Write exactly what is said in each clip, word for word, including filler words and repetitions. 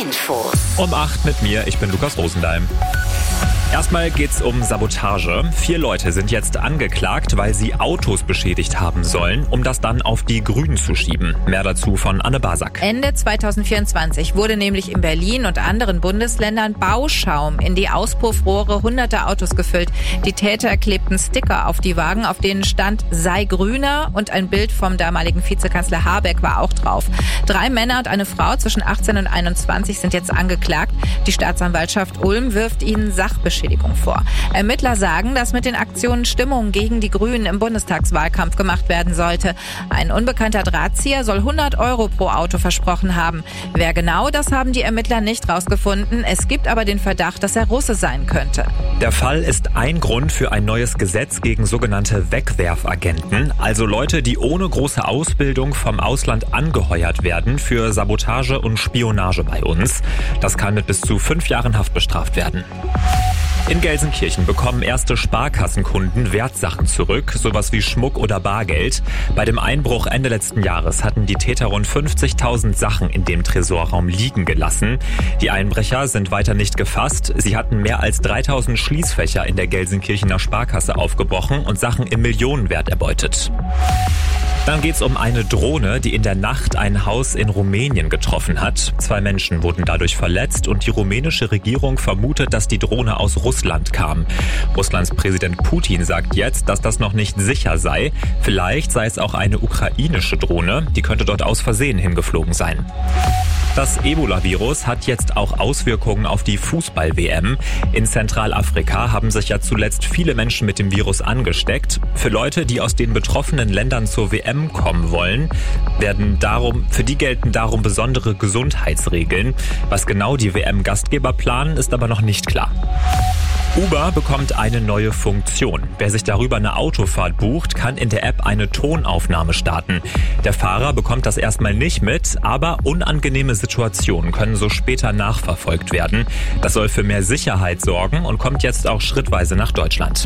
Infos. Um acht mit mir, ich bin Lukas Rosendahl. Erstmal geht's um Sabotage. Vier Leute sind jetzt angeklagt, weil sie Autos beschädigt haben sollen, um das dann auf die Grünen zu schieben. Mehr dazu von Anne Basak. Ende zweitausendvierundzwanzig wurde nämlich in Berlin und anderen Bundesländern Bauschaum in die Auspuffrohre hunderter Autos gefüllt. Die Täter klebten Sticker auf die Wagen, auf denen stand "Sei grüner", und ein Bild vom damaligen Vizekanzler Habeck war auch drauf. Drei Männer und eine Frau zwischen achtzehn und einundzwanzig sind jetzt angeklagt. Die Staatsanwaltschaft Ulm wirft ihnen Sachbeschädigung vor. Ermittler sagen, dass mit den Aktionen Stimmung gegen die Grünen im Bundestagswahlkampf gemacht werden sollte. Ein unbekannter Drahtzieher soll hundert Euro pro Auto versprochen haben. Wer genau, das haben die Ermittler nicht rausgefunden. Es gibt aber den Verdacht, dass er Russe sein könnte. Der Fall ist ein Grund für ein neues Gesetz gegen sogenannte Wegwerfagenten, also Leute, die ohne große Ausbildung vom Ausland angeheuert werden für Sabotage und Spionage bei uns. Das kann mit bis zu fünf Jahren Haft bestraft werden. In Gelsenkirchen bekommen erste Sparkassenkunden Wertsachen zurück, sowas wie Schmuck oder Bargeld. Bei dem Einbruch Ende letzten Jahres hatten die Täter rund fünfzigtausend Sachen in dem Tresorraum liegen gelassen. Die Einbrecher sind weiter nicht gefasst. Sie hatten mehr als dreitausend Schließfächer in der Gelsenkirchener Sparkasse aufgebrochen und Sachen im Millionenwert erbeutet. Dann geht's um eine Drohne, die in der Nacht ein Haus in Rumänien getroffen hat. Zwei Menschen wurden dadurch verletzt und die rumänische Regierung vermutet, dass die Drohne aus Russland kam. Russlands Präsident Putin sagt jetzt, dass das noch nicht sicher sei. Vielleicht sei es auch eine ukrainische Drohne, die könnte dort aus Versehen hingeflogen sein. Das Ebola-Virus hat jetzt auch Auswirkungen auf die Fußball-W M. In Zentralafrika haben sich ja zuletzt viele Menschen mit dem Virus angesteckt. Für Leute, die aus den betroffenen Ländern zur W M kommen wollen, werden darum, für die gelten darum besondere Gesundheitsregeln. Was genau die W M-Gastgeber planen, ist aber noch nicht klar. Uber bekommt eine neue Funktion. Wer sich darüber eine Autofahrt bucht, kann in der App eine Tonaufnahme starten. Der Fahrer bekommt das erstmal nicht mit, aber unangenehme Situationen können so später nachverfolgt werden. Das soll für mehr Sicherheit sorgen und kommt jetzt auch schrittweise nach Deutschland.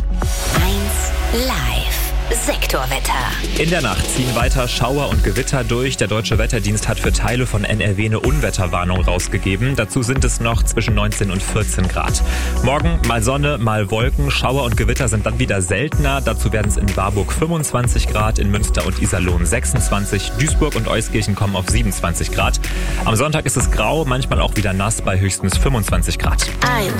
eins Live. Sektorwetter. In der Nacht ziehen weiter Schauer und Gewitter durch. Der Deutsche Wetterdienst hat für Teile von N R W eine Unwetterwarnung rausgegeben. Dazu sind es noch zwischen neunzehn und vierzehn Grad. Morgen mal Sonne, mal Wolken. Schauer und Gewitter sind dann wieder seltener. Dazu werden es in Warburg fünfundzwanzig Grad, in Münster und Iserlohn sechsundzwanzig, Duisburg und Euskirchen kommen auf siebenundzwanzig Grad. Am Sonntag ist es grau, manchmal auch wieder nass bei höchstens fünfundzwanzig Grad. eins